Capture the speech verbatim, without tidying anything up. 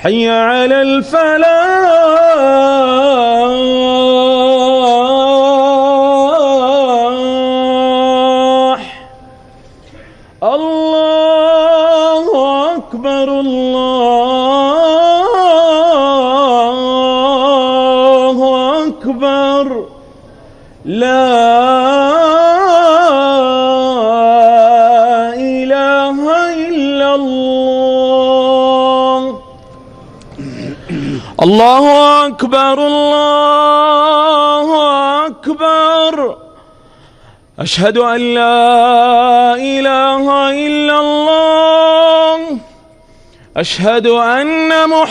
حي على الفلاح. الله أكبر الله أكبر. لا إله إلا الله. الله أكبر الله أكبر. أشهد أن لا إله إلا الله. أشهد أن محمدًا